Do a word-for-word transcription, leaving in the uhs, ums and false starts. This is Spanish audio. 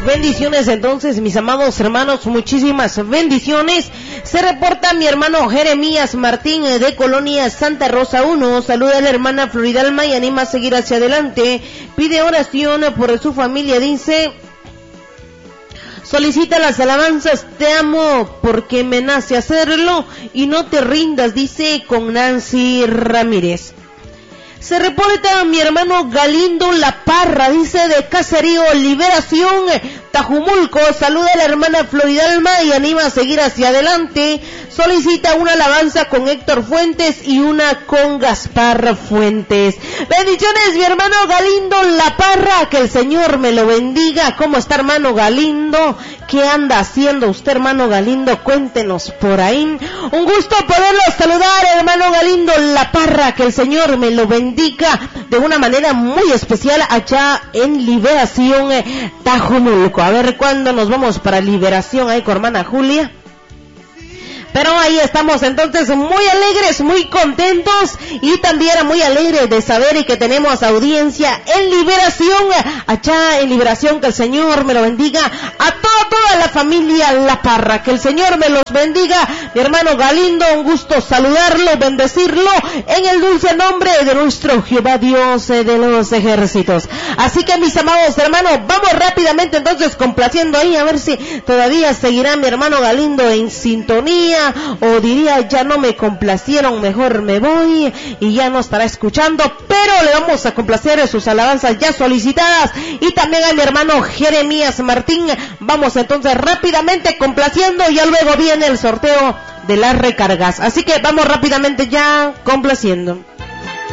bendiciones entonces, mis amados hermanos, muchísimas bendiciones. Se reporta mi hermano Jeremías Martín de Colonia Santa Rosa uno, saluda a la hermana Floridalma y anima a seguir hacia adelante, pide oración por su familia, dice, solicita las alabanzas, te amo porque me nace hacerlo y no te rindas, dice con Nancy Ramírez. Se reporta mi hermano Galindo La Parra, dice de Caserío Liberación, Tajumulco, saluda a la hermana Floridalma y anima a seguir hacia adelante, solicita una alabanza con Héctor Fuentes y una con Gaspar Fuentes. Bendiciones mi hermano Galindo La Parra, que el Señor me lo bendiga. ¿Cómo está hermano Galindo? ¿Qué anda haciendo usted hermano Galindo? Cuéntenos por ahí. Un gusto poderlo saludar hermano Galindo La Parra, que el Señor me lo bendiga de una manera muy especial allá en Liberación eh, Tajumulco. A ver cuándo nos vamos para Liberación ahí con hermana Julia. Pero ahí estamos entonces muy alegres, muy contentos y también muy alegres de saber que tenemos audiencia en Liberación, allá en Liberación, que el Señor me lo bendiga, a toda, toda la familia La Parra, que el Señor me los bendiga, mi hermano Galindo, un gusto saludarlo, bendecirlo, en el dulce nombre de nuestro Jehová Dios de los ejércitos. Así que mis amados hermanos, vamos rápidamente entonces complaciendo ahí, a ver si todavía seguirá mi hermano Galindo en sintonía, o diría ya no me complacieron, mejor me voy y ya no estará escuchando, pero le vamos a complacer sus alabanzas ya solicitadas y también a mi hermano Jeremías Martín. Vamos entonces rápidamente complaciendo y ya luego viene el sorteo de las recargas, así que vamos rápidamente ya complaciendo.